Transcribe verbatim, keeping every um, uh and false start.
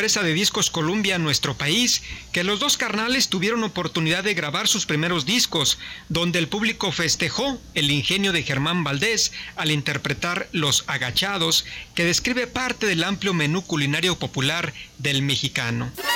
empresa de discos Columbia en nuestro país, que los dos carnales tuvieron oportunidad de grabar sus primeros discos, donde el público festejó el ingenio de Germán Valdés al interpretar Los Agachados, que describe parte del amplio menú culinario popular del mexicano.